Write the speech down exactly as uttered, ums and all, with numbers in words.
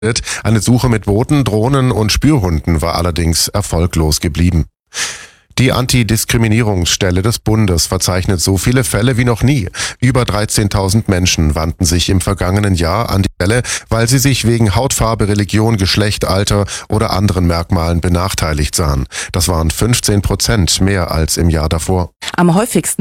Eine Suche mit Booten, Drohnen und Spürhunden war allerdings erfolglos geblieben. Die Antidiskriminierungsstelle des Bundes verzeichnet so viele Fälle wie noch nie. Über dreizehntausend Menschen wandten sich im vergangenen Jahr an die Stelle, weil sie sich wegen Hautfarbe, Religion, Geschlecht, Alter oder anderen Merkmalen benachteiligt sahen. Das waren fünfzehn Prozent mehr als im Jahr davor. Am häufigsten